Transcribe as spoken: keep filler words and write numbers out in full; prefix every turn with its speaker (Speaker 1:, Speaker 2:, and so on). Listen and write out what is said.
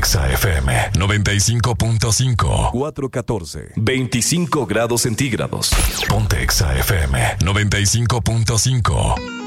Speaker 1: Exa F M noventa y cinco punto cinco.
Speaker 2: cuatro catorce. veinticinco grados centígrados.
Speaker 1: Ponte Exa F M noventa y cinco punto cinco.